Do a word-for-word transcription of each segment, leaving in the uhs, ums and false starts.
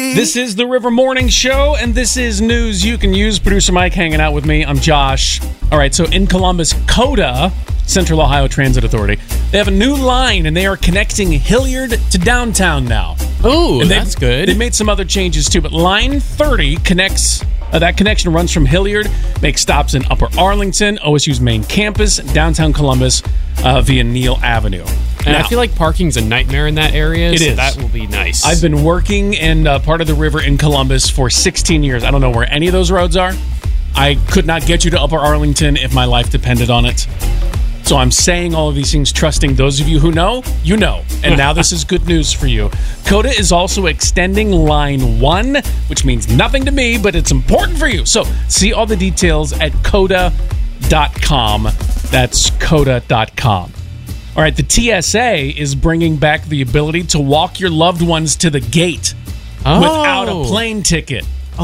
This is the River Morning Show, and this is news you can use. Producer Mike hanging out with me. I'm Josh. All right, so in Columbus, COTA, Central Ohio Transit Authority, they have a new line, and they are connecting Hilliard to downtown now. Oh, And they- that's good. They made some other changes, too, but Line thirty connects... Uh, that connection runs from Hilliard, makes stops in Upper Arlington, O S U's main campus, downtown Columbus, uh, via Neal Avenue. And Now, I feel like parking's a nightmare in that area. It so is. That will be nice. I've been working in uh, part of the river in Columbus for sixteen years. I don't know where any of those roads are. I could not get you to Upper Arlington if my life depended on it. So I'm saying all of these things, trusting those of you who know, you know. And now this is good news for you. COTA is also extending Line one, which means nothing to me, but it's important for you. So see all the details at COTA dot com. That's COTA dot com. All right, the T S A is bringing back the ability to walk your loved ones to the gate Oh. without a plane ticket.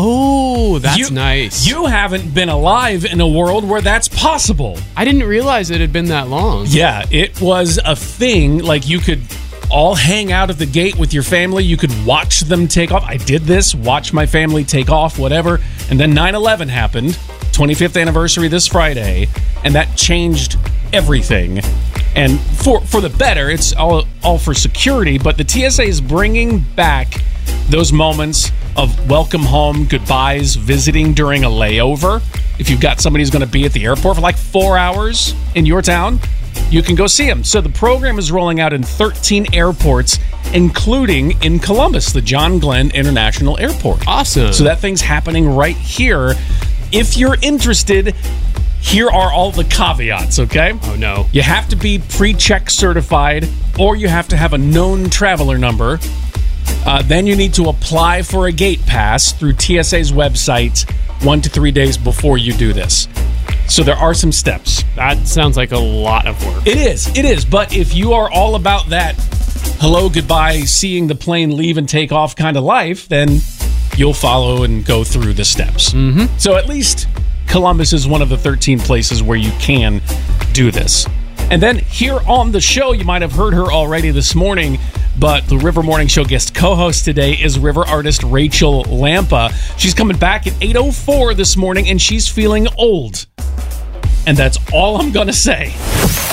Oh, that's You- nice. You haven't been alive in a world where that's possible. I didn't realize it had been that long. Yeah, it was a thing. Like, you could all hang out at the gate with your family. You could watch them take off. I did this, watch my family take off, whatever. And then nine eleven happened, twenty-fifth anniversary this Friday, and that changed everything. And for for the better, it's all all for security, but the T S A is bringing back those moments of welcome home, goodbyes, visiting during a layover. If you've got somebody who's going to be at the airport for like four hours in your town, you can go see them. So the program is rolling out in thirteen airports, including in Columbus, the John Glenn International Airport. Awesome. So that thing's happening right here. If you're interested, here are all the caveats, okay? Oh, no. You have to be pre-check certified, or you have to have a known traveler number. Uh, then you need to apply for a gate pass through T S A's website one to three days before you do this. So there are some steps. That sounds like a lot of work. It is, it is. But if you are all about that hello, goodbye, seeing the plane leave and take off kind of life, then you'll follow and go through the steps. Mm-hmm. So at least Columbus is one of the thirteen places where you can do this. And then here on the show, you might have heard her already this morning, but the River Morning Show guest co-host today is River artist Rachel Lampa. She's coming back at eight oh four this morning, and she's feeling old. And that's all I'm going to say.